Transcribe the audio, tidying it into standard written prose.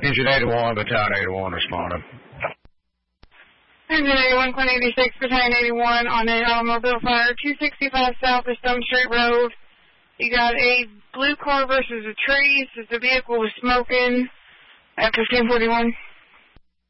Engine 81, Battalion 81 responding. Engine 81, Queen 86, Battalion 81 on an automobile fire, 265 south of Stone Street Road. You got a blue car versus a tree. Says the vehicle was smoking at 1541.